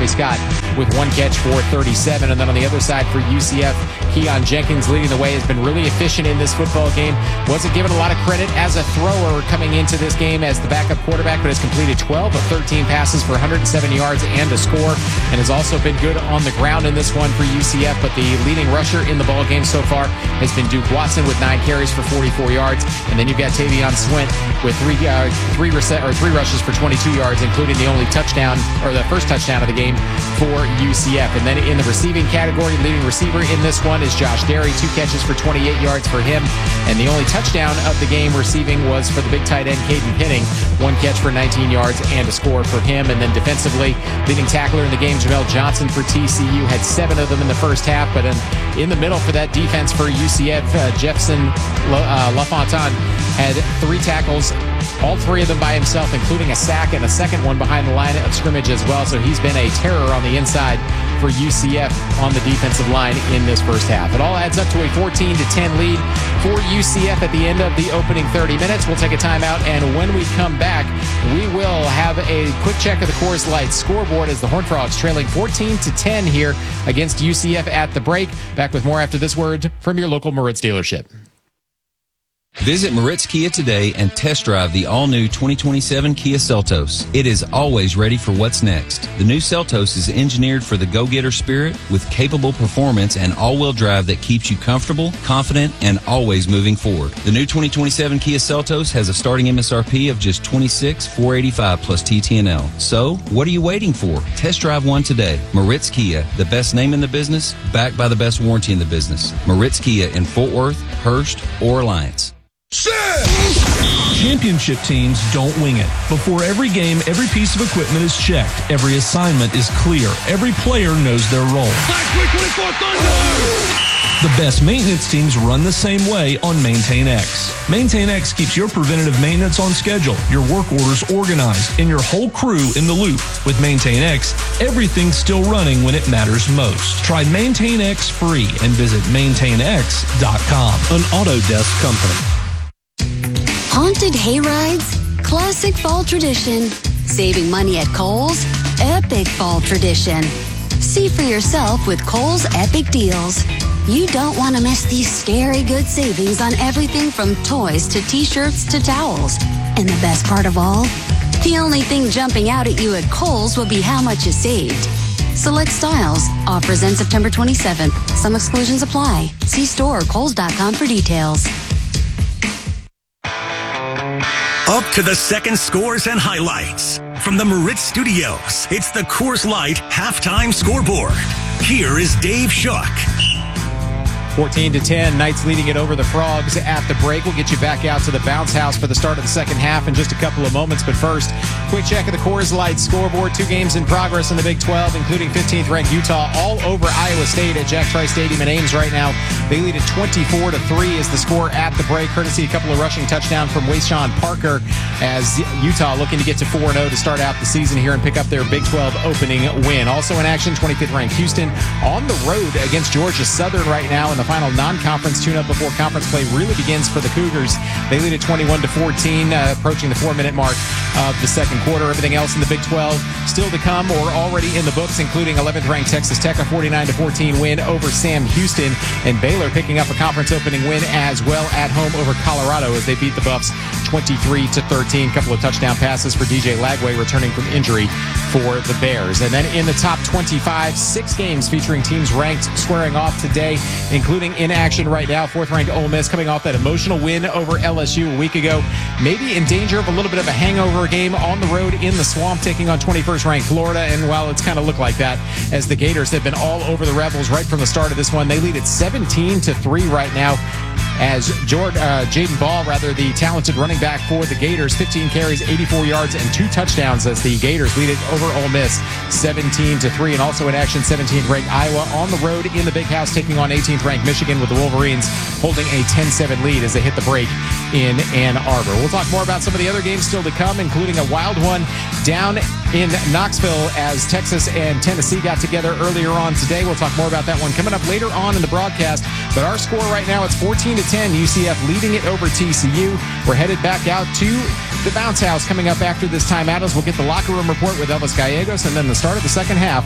Jeremy Scott with 1 catch for 37. And then on the other side for UCF, Keon Jenkins leading the way, has been really efficient in this football game. Wasn't given a lot of credit as a thrower coming into this game as the backup quarterback, but has completed 12 of 13 passes for 107 yards and a score, and has also been good on the ground in this one for UCF. But the leading rusher in the ball game so far has been Duke Watson with 9 carries for 44 yards. And then you've got Tavion Swint with three rushes for 22 yards, including the only touchdown, or the first touchdown of the game for UCF. And then in the receiving category, leading receiver in this one is Josh Derry, 2 catches for 28 yards for him. And the only touchdown of the game receiving was for the big tight end, Caden Penning, 1 catch for 19 yards and a score for him. And then defensively, leading tackler in the game, Jamel Johnson for TCU, had 7 of them in the first half. But in the middle for that defense for UCF, Jefferson LaFontaine had 3 tackles, all 3 of them by himself, including a sack and a second one behind the line of scrimmage as well. So he's been a terror on the inside for UCF on the defensive line in this first half. It all adds up to a 14-10 lead for UCF at the end of the opening 30 minutes. We'll take a timeout, and when we come back, we will have a quick check of the Coors Light scoreboard as the Horned Frogs trailing 14-10 here against UCF at the break. Back with more after this word from your local Moritz dealership. Visit Moritz Kia today and test drive the all-new 2027 Kia Seltos. It is always ready for what's next. The new Seltos is engineered for the go-getter spirit with capable performance and all-wheel drive that keeps you comfortable, confident, and always moving forward. The new 2027 Kia Seltos has a starting MSRP of just $26,485 plus TTNL. So, what are you waiting for? Test drive one today. Moritz Kia, the best name in the business, backed by the best warranty in the business. Moritz Kia in Fort Worth, Hurst, or Alliance. Championship teams don't wing it. Before every game, every piece of equipment is checked. Every assignment is clear. Every player knows their role. The best maintenance teams run the same way on MaintainX. MaintainX keeps your preventative maintenance on schedule, your work orders organized, and your whole crew in the loop. With MaintainX, everything's still running when it matters most. Try MaintainX free and visit maintainx.com. An Autodesk company. Haunted hayrides, classic fall tradition. Saving money at Kohl's, epic fall tradition. See for yourself with Kohl's Epic Deals. You don't want to miss these scary good savings on everything from toys to t-shirts to towels. And the best part of all? The only thing jumping out at you at Kohl's will be how much you saved. Select styles. Offers end September 27th. Some exclusions apply. See store or Kohls.com for details. Up to the second scores and highlights. From the Moritz Studios, it's the Coors Light Halftime Scoreboard. Here is Dave Shook. 14-10, Knights leading it over the Frogs at the break. We'll get you back out to the bounce house for the start of the second half in just a couple of moments. But first, quick check of the Coors Light scoreboard. 2 games in progress in the Big 12, including 15th ranked Utah all over Iowa State at Jack Trice Stadium in Ames right now. They lead at 24-3 is the score at the break, courtesy a couple of rushing touchdowns from Wayshawn Parker, as Utah looking to get to 4-0 to start out the season here and pick up their Big 12 opening win. Also in action, 25th ranked Houston on the road against Georgia Southern right now in the final non-conference tune-up before conference play really begins for the Cougars. They lead at 21-14, approaching the 4-minute mark of the second quarter. Everything else in the Big 12 still to come or already in the books, including 11th ranked Texas Tech, a 49-14 win over Sam Houston, and Baylor picking up a conference opening win as well at home over Colorado as they beat the Buffs 23-13. Couple of touchdown passes for DJ Lagway returning from injury for the Bears. And then in the top 25, 6 games featuring teams ranked squaring off today, including in action right now, 4th ranked Ole Miss coming off that emotional win over LSU a week ago. Maybe in danger of a little bit of a hangover game on the road in the Swamp, taking on 21st ranked Florida. And while it's kind of looked like that, as the Gators have been all over the Rebels right from the start of this one, they lead at 17-3 right now, as Jaden Ball, the talented running back for the Gators, 15 carries, 84 yards, and 2 touchdowns as the Gators lead it over Ole Miss 17-3. And also in action, 17th ranked Iowa on the road in the Big House, taking on 18th ranked Michigan, with the Wolverines holding a 10-7 lead as they hit the break in Ann Arbor. We'll talk more about some of the other games still to come, including a wild one down in Knoxville as Texas and Tennessee got together earlier on today. We'll talk more about that one coming up later on in the broadcast. But our score right now, it's 14-10, UCF leading it over TCU. We're headed back out to the bounce house coming up after this timeout, as we'll get the locker room report with Elvis Gallegos, and then the start of the second half